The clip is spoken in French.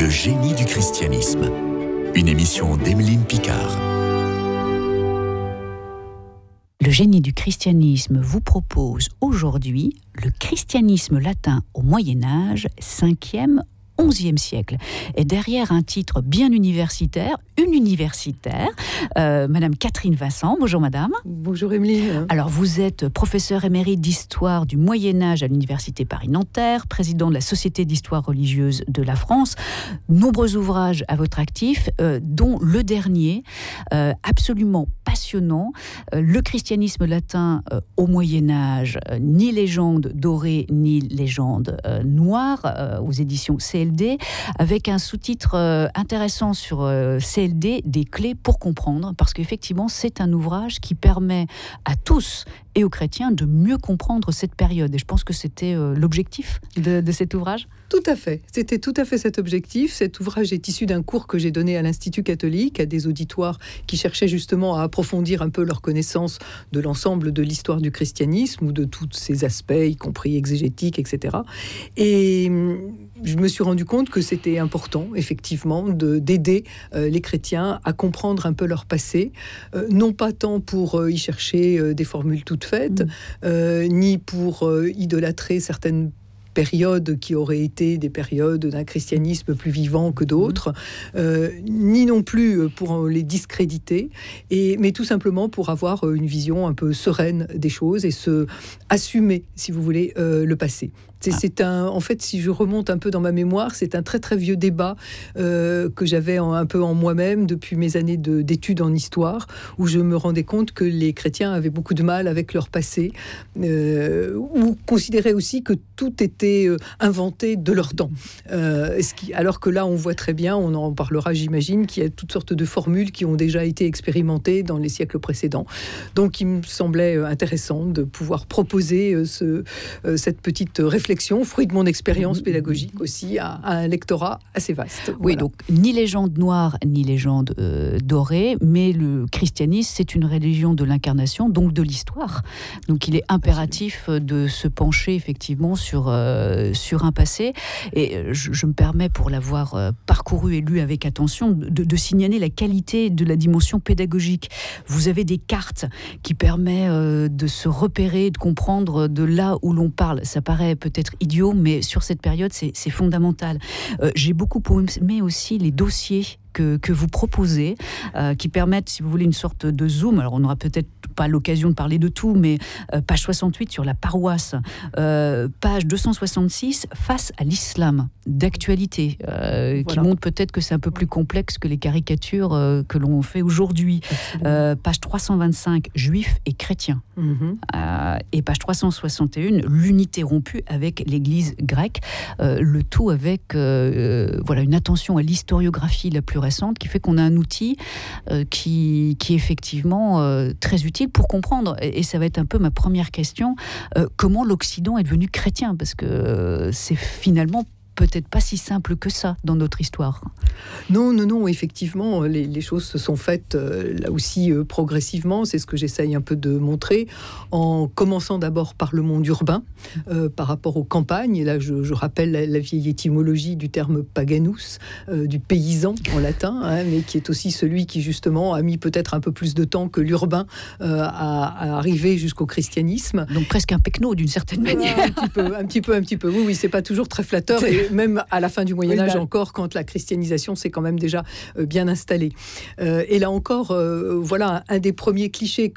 Le génie du christianisme. Une émission d'Emeline Picard. Le génie du christianisme vous propose aujourd'hui le christianisme latin au Moyen-Âge, 5e, 11e siècle. Et derrière un titre bien universitaire, une universitaire, Madame Catherine Vincent. Bonjour Madame. Bonjour Emeline. Alors vous êtes professeure émérite d'histoire du Moyen-Âge à l'Université Paris-Nanterre, président de la Société d'histoire religieuse de la France. Nombreux ouvrages à votre actif, dont le dernier, absolument passionnant, le christianisme latin au Moyen-Âge, ni légende dorée, ni légende noire, aux éditions CLD, avec un sous-titre intéressant sur CLD, des clés pour comprendre, parce qu'effectivement, c'est un ouvrage qui permet à tous et aux chrétiens de mieux comprendre cette période. Et je pense que c'était l'objectif de cet ouvrage. Tout à fait. C'était tout à fait cet objectif. Cet ouvrage est issu d'un cours que j'ai donné à l'Institut catholique, à des auditoires qui cherchaient justement à approfondir un peu leur connaissance de l'ensemble de l'histoire du christianisme ou de tous ses aspects, y compris exégétiques, etc. Et je me suis rendu compte que c'était important, effectivement, d'aider les chrétiens à comprendre un peu leur passé, non pas tant pour y chercher des formules toutes faites, ni pour idolâtrer certaines périodes qui auraient été des périodes d'un christianisme plus vivant que d'autres, ni non plus pour les discréditer, mais tout simplement pour avoir une vision un peu sereine des choses et assumer, si vous voulez, le passé. En fait, si je remonte un peu dans ma mémoire, c'est un très très vieux débat que j'avais un peu en moi-même depuis mes années d'études en histoire, où je me rendais compte que les chrétiens avaient beaucoup de mal avec leur passé, ou considéraient aussi que tout était inventé de leur temps. Alors que là, on voit très bien, on en parlera, j'imagine, qu'il y a toutes sortes de formules qui ont déjà été expérimentées dans les siècles précédents. Donc, il me semblait intéressant de pouvoir proposer cette petite réflexion, fruit de mon expérience pédagogique aussi, à un lectorat assez vaste. Oui, Voilà. donc ni légende noire, ni légende dorée, mais le christianisme, c'est une religion de l'incarnation, donc de l'histoire. Donc il est impératif de se pencher effectivement sur un passé. Et je me permets, pour l'avoir parcouru et lu avec attention, de signaler la qualité de la dimension pédagogique. Vous avez des cartes qui permettent de se repérer, de comprendre de là où l'on parle. Ça paraît peut-être idiot, mais sur cette période, c'est fondamental. J'ai beaucoup aimé aussi les dossiers que vous proposez, qui permettent, si vous voulez, une sorte de zoom. Alors, on n'aura peut-être pas l'occasion de parler de tout, mais page 68 sur la paroisse, page 266 face à l'islam d'actualité, qui montre peut-être que c'est un peu plus complexe que les caricatures que l'on fait aujourd'hui. Page 325, juifs et chrétiens. Et page 361, l'unité rompue avec l'Église grecque. Le tout avec une attention à l'historiographie la plus récente, qui fait qu'on a un outil qui est effectivement très utile pour comprendre. Et ça va être un peu ma première question. Comment l'Occident est devenu chrétien ? Parce que c'est finalement peut-être pas si simple que ça dans notre histoire. Non, effectivement, les choses se sont faites là aussi progressivement. C'est ce que j'essaye un peu de montrer, en commençant d'abord par le monde urbain, par rapport aux campagnes. Et là, je rappelle la vieille étymologie du terme paganus, du paysan en latin, mais qui est aussi celui qui justement a mis peut-être un peu plus de temps que l'urbain à arriver jusqu'au christianisme. Donc presque un pecno d'une certaine manière. Un petit peu. Oui, c'est pas toujours très flatteur. Et même à la fin du Moyen-Âge encore, quand la christianisation s'est quand même déjà bien installée. Et là encore, voilà un des premiers clichés